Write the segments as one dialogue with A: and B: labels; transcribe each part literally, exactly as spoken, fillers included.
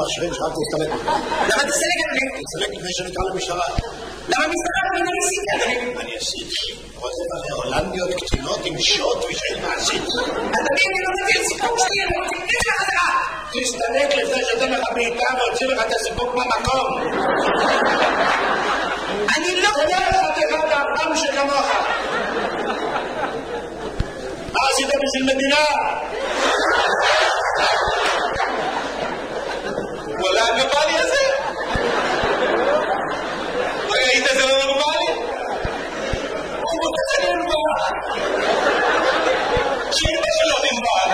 A: המכשירים שלך תסתלק.
B: למה תסתלק, אדוני?
A: תסתלק לפני שנקרא למשטרה.
B: למה המשטרה לא עשיתי, אדוני?
A: אני עשיתי. רוצה להולנדיות קטינות עם שוט ושאין מעשית.
B: אדוני, אני לא מביא את סיפוק שלי, אני רוצה להגיד לך חזרה.
A: תסתלק לפני שאתן לך בעיטה והוציא לך את הסיפוק במקום.
B: אני לא...
A: תודה לך תכף והפעם שכמוך. מה עשית בשביל מדינה?
C: וואלה, הגבלי הזה? ראית זה לא נורמלי? הוא מוצא נורמל. שאימא שלו נורמל.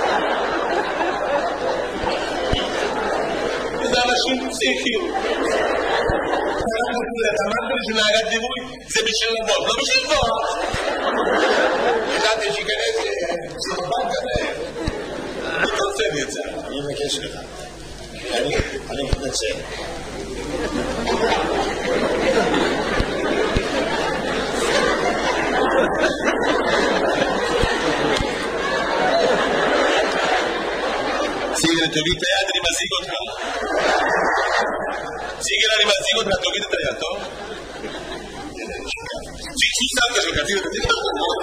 C: זה אנשים פסיכיים. אתה אמרת לי שנהגת דיבוי זה בשביל לבוא, לא בשביל לבוא.
A: ידעתי שיכנס סרבן כזה.
C: אני רוצה לי את זה.
A: אני מבקש לך. אני מתנצל.
C: סיגל, תוריד את היד, אני מזיג אותך. סיגל, אני מזיג אותך, תוריד את היד, טוב? שי, שי, סבתא שלך, תוריד את היד.